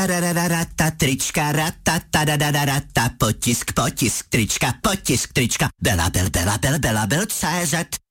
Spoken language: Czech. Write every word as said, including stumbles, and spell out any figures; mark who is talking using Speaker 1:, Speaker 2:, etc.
Speaker 1: Tararararata, trička, rata, tadadadadata, potisk, potisk, trička, potisk, trička, Bela, bel, bela, bel, bela, bel, C Z.